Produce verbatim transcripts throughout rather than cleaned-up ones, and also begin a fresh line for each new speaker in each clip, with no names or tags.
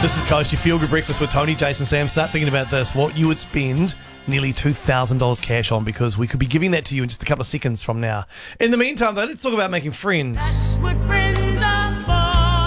This is Coast, your feel-good breakfast with Tony, Jason, Sam. Start thinking about this, what you would spend nearly two thousand dollars cash on, because we could be giving that to you in just a couple of seconds from now. In the meantime, though, let's talk about making friends.
That's what friends are for.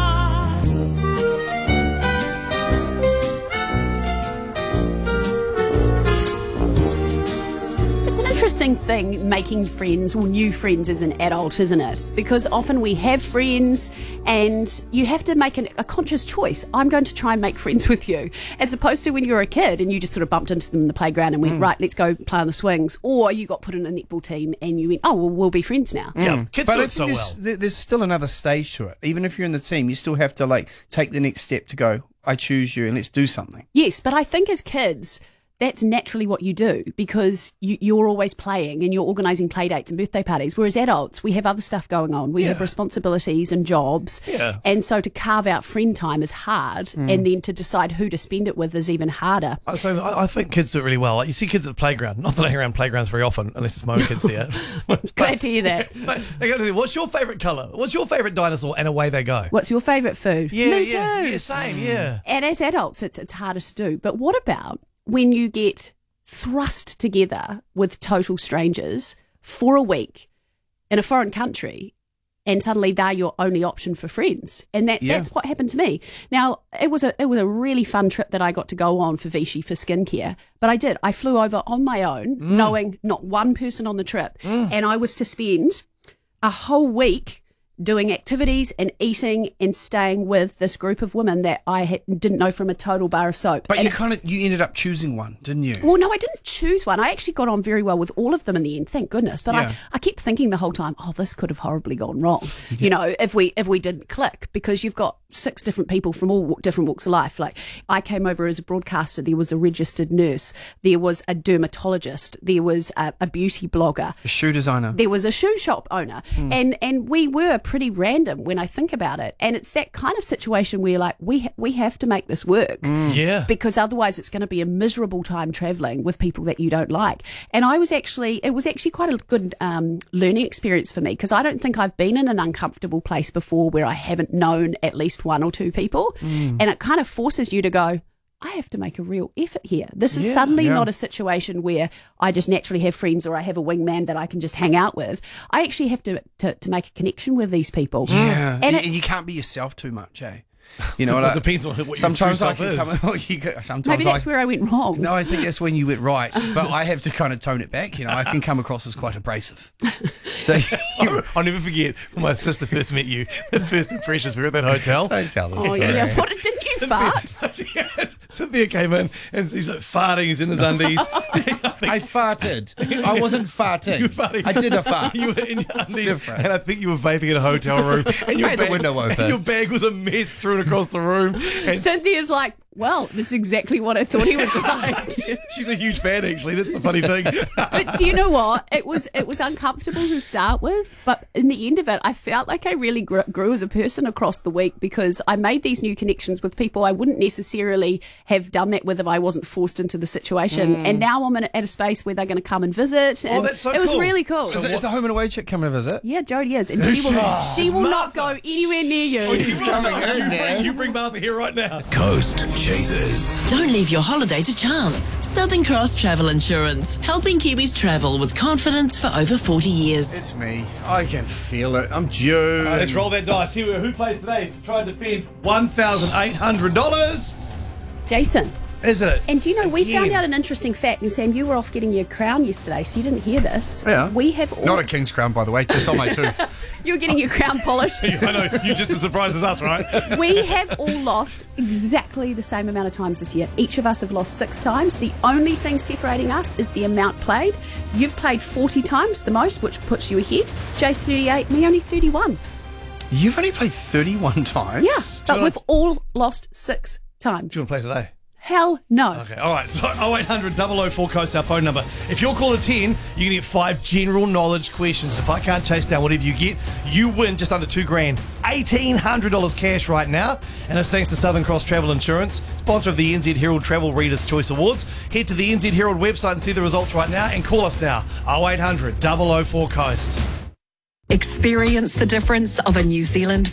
It's an interesting thing, making friends or new friends as an adult, isn't it? Because often we have friends and you have to make an, a conscious choice. I'm going to try and make friends with you, as opposed to when you were a kid and you just sort of bumped into them in the playground and went, mm. right, let's go play on the swings. Or you got put in a netball team and you went, oh, well, we'll be friends now.
Mm. Yeah, kids
but
do
I
it so
think
well.
there's, there's still another stage to it. Even if you're in the team, you still have to like take the next step to go, I choose you and let's do something.
Yes, but I think as kids, that's naturally what you do, because you, you're always playing and you're organising play dates and birthday parties. Whereas adults, we have other stuff going on. We
Yeah.
have responsibilities and jobs.
Yeah.
And so to carve out friend time is hard.
Mm. And
and then to decide who to spend it with is even harder.
I- So I I think kids do it really well. Like, you see kids at the playground. Not that I hang around playgrounds very often, unless it's my own kids there.
Glad to hear that.
But they go to the, what's your favourite colour? What's your favourite dinosaur? And away they go.
What's your favourite food?
Yeah,
Me
yeah,
too.
yeah, same, yeah.
And as adults, it's it's harder to do. But what about when you get thrust together with total strangers for a week in a foreign country, and suddenly they're your only option for friends? And that,
Yeah.
that's what happened to me. Now, it was a it was a really fun trip that I got to go on for Vichy for skincare. But I did. I flew over on my own, knowing not one person on the trip. And I was to spend a whole week doing activities and eating and staying with this group of women that I had, didn't know from a total bar of soap.
But
And
you
it's-
kind of you ended up choosing one, didn't you?
well, no, I didn't choose one. I actually got on very well with all of them in the end, thank goodness. But
Yeah.
I, I kept thinking the whole time, oh, this could have horribly gone wrong. You know, if we if we didn't click, because you've got six different people from all wa- different walks of life. Like, I came over as a broadcaster. There was a registered nurse. There was a dermatologist. There was a, a beauty blogger.
A shoe designer.
There was a shoe shop owner, and and we were pretty random when I think about it. And it's that kind of situation where, like, we ha- we have to make this work.
Yeah.
Because otherwise it's going to be a miserable time travelling with people that you don't like. And I was actually, it was actually quite a good um, learning experience for me, because I don't think I've been in an uncomfortable place before where I haven't known at least one or two people. And it kind of forces you to go, I have to make a real effort here. This is
Yeah,
suddenly
yeah.
not a situation where I just naturally have friends or I have a wingman that I can just hang out with. I actually have to to, to make a connection with these people.
Yeah,
And
and,
it-
you can't be yourself too much, eh? You know,
It
like,
depends on what your
sometimes
true
I
self
can
is.
come. You go, sometimes
Maybe that's
I,
where I went wrong.
No, I think that's when you went right, but I have to kind of tone it back. You know, I can come across as quite abrasive. So you,
I'll never forget when my sister first met you. The first impressions, we were at that hotel.
don't tell this.
Oh,
story.
yeah. What, didn't you fart?
Yeah, Cynthia came in and he's like farting, he's in his undies.
I farted. I wasn't farting.
You were farting.
I did a fart.
You were in your undies,
different.
and I think you were vaping in a hotel room. And your
I had the
bag,
window open.
and your bag was a mess strewn across the room. And
Cynthia's like, well, that's exactly what I thought he was like.
she's a huge fan, actually. That's the funny thing.
But do you know what? It was it was uncomfortable to start with, but in the end of it, I felt like I really grew, grew as a person across the week, because I made these new connections with people I wouldn't necessarily have done that with if I wasn't forced into the situation. And now I'm in, at a space where they're going to come and visit. And
Oh, that's so
it was
cool.
really cool.
So
Is, it- is the
what's-
home and away chick coming to visit?
Yeah, Jodie is, and she will she will not go anywhere near you.
She's
coming in now.
You bring Martha here right now.
Coast Chasers.
Don't leave your holiday to chance. Southern Cross Travel Insurance, helping Kiwis travel with confidence for over forty years.
It's me. I can feel it. I'm due.
Uh, let's roll that dice. Here, who plays today to try and defend one thousand eight hundred dollars?
Jason.
Is it?
And do you know, we
Again.
found out an interesting fact, and Sam, you were off getting your crown yesterday, so you didn't hear this.
Yeah.
We have all...
Not a king's crown, by the way, just on my tooth.
You were getting your crown polished.
I know, you're just as surprised as us, right?
We have all lost exactly the same amount of times this year. Each of us have lost six times. The only thing separating us is the amount played. You've played forty times, the most, which puts you ahead. Jace thirty-eight, me only thirty-one.
You've only played thirty-one times?
Yeah, but
you
we've all lost six times.
Do you want to play today?
Hell no.
Okay, all right. So oh eight hundred, double oh four Coast, our phone number. If you're caller ten, you're going to get five general knowledge questions. If I can't chase down whatever you get, you win just under two grand. eighteen hundred dollars cash right now. And it's thanks to Southern Cross Travel Insurance, sponsor of the N Z Herald Travel Readers' Choice Awards. Head to the N Z Herald website and see the results right now, and call us now. oh eight hundred, double oh four Coast.
Experience the difference of a New Zealand